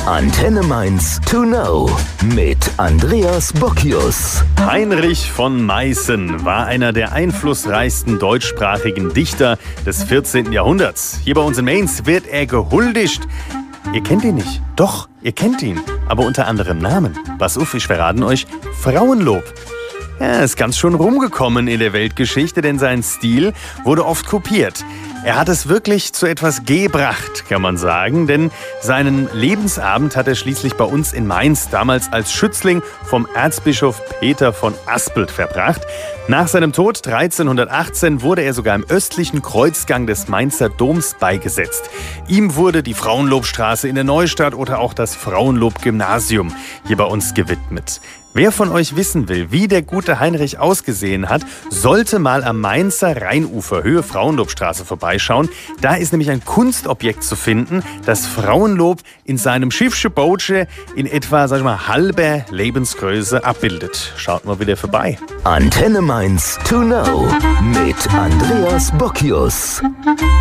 Antenne Mainz to know mit Andreas Bockius. Heinrich von Meißen war einer der einflussreichsten deutschsprachigen Dichter des 14. Jahrhunderts. Hier bei uns in Mainz wird er gehuldigt. Ihr kennt ihn nicht. Doch, ihr kennt ihn. Aber unter anderem Namen. Pass auf, ich verrate euch. Frauenlob. Er ist ganz schön rumgekommen in der Weltgeschichte, denn sein Stil wurde oft kopiert. Er hat es wirklich zu etwas gebracht, kann man sagen, denn seinen Lebensabend hat er schließlich bei uns in Mainz damals als Schützling vom Erzbischof Peter von Aspelt verbracht. Nach seinem Tod 1318 wurde er sogar im östlichen Kreuzgang des Mainzer Doms beigesetzt. Ihm wurde die Frauenlobstraße in der Neustadt oder auch das Frauenlob-Gymnasium hier bei uns gewidmet. Wer von euch wissen will, wie der gute Heinrich ausgesehen hat, sollte mal am Mainzer Rheinufer Höhe Frauenlobstraße vorbeischauen. Da ist nämlich ein Kunstobjekt zu finden, das Frauenlob in seinem schiffsche Bootche in etwa, halber Lebensgröße abbildet. Schaut mal wieder vorbei. Antenne Mainz to know mit Andreas Bockius.